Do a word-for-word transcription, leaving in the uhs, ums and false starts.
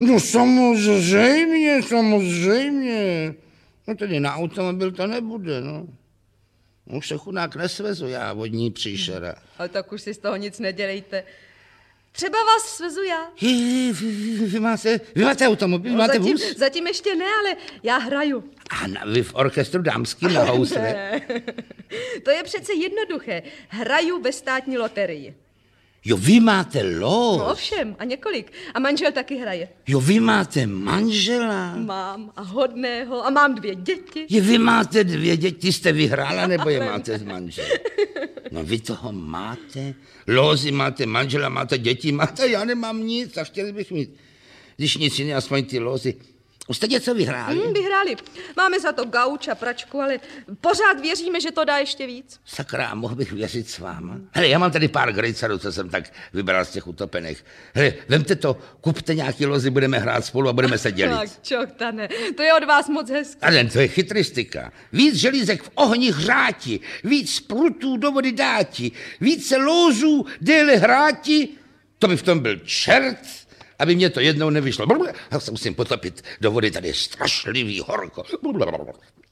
No samozřejmě, samozřejmě. No tedy na automobil to nebude, no. Už se chudák nesvezu já, vodní příšera. Ale tak už si z toho nic nedělejte. Třeba vás svezu já. Vy, vy, vy, máte, vy máte automobil, vy No, máte zatím, vůz? zatím ještě ne, ale já hraju. A na, vy v orchestru dámským na housle? Ne. To je přece jednoduché. Hraju ve státní loterii. Jo, vy máte los. No ovšem, a několik. A manžel taky hraje. Jo, vy máte manžela. Mám a hodného a mám dvě děti. Je, vy máte dvě děti, jste vyhrála, nebo je máte z manžela? No vy toho máte, lózy máte, manžela máte, děti máte, já nemám nic a chtěli bych mít, když nic jiného, aspoň ty lózy. Už jste něco vyhráli? Hmm, vyhráli. Máme za to gauč a pračku, ale pořád věříme, že to dá ještě víc. Sakra, mohl bych věřit s váma? Hele, já mám tady pár grejcarů, co jsem tak vybral z těch utopených. Hele, vemte to, kupte nějaký lozy, budeme hrát spolu a budeme se dělit. Tak čochtane, to je od vás moc hezké. Ale to je chytristika. Víc želízek v ohni hřáti, víc prutů do vody dáti, více lózů déle hráti, to by v tom byl čert, aby mě to jednou nevyšlo. Já se musím potopit do vody, tady je strašlivý horko.